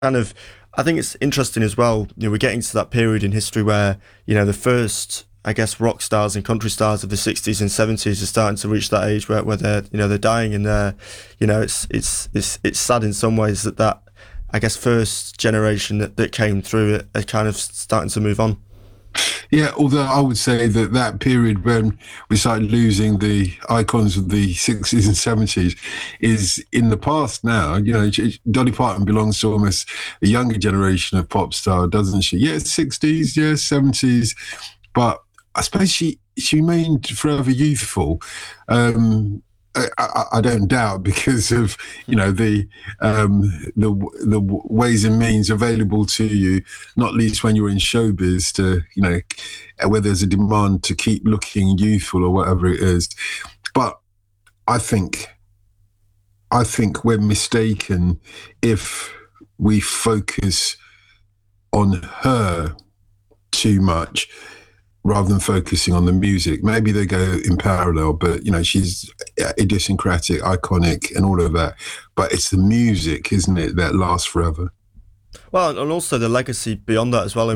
kind of, I think it's interesting as well. We're getting to that period in history where the first, I guess, rock stars and country stars of the '60s and '70s are starting to reach that age where they're they're dying, and it's sad in some ways that I guess first generation that came through it are kind of starting to move on. Yeah, although I would say that that period when we started losing the icons of the 60s and 70s is in the past now. Dolly Parton belongs to almost a younger generation of pop star, doesn't she? Yeah, 60s, yeah, 70s, but I suppose she remained forever youthful. I don't doubt because of the ways and means available to you, not least when you're in showbiz, to where there's a demand to keep looking youthful or whatever it is. But I think we're mistaken if we focus on her too much rather than focusing on the music. Maybe they go in parallel, but she's idiosyncratic, iconic, and all of that. But it's the music, isn't it, that lasts forever? Well, and also the legacy beyond that as well.